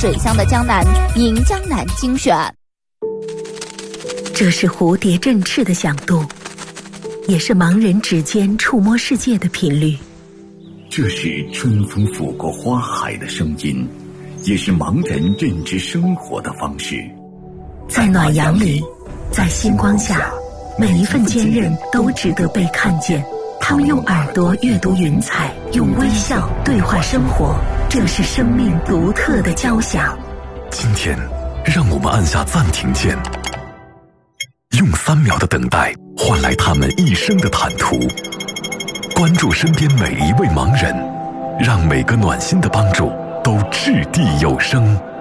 水乡的江南，迎江南精选。 这是蝴蝶振翅的响度，也是盲人指尖触摸世界的频率。 这是春风拂过花海的声音，也是盲人认知生活的方式。 在暖阳里，在星光下，每一份坚韧都值得被看见。他们用耳朵阅读云彩，用微笑对话生活，这是生命独特的交响。 今天，让我们按下暂停键，用3秒的等待换来他们一生的坦途。关注身边每一位盲人，让每个暖心的帮助都掷地有声。